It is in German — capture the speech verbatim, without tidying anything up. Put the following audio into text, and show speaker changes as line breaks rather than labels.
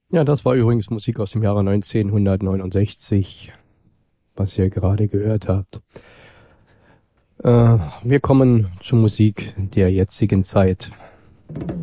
Ja, das war übrigens Musik aus dem Jahre neunzehnhundertneunundsechzig, was ihr gerade gehört habt. Äh, wir kommen zur Musik der jetzigen Zeit.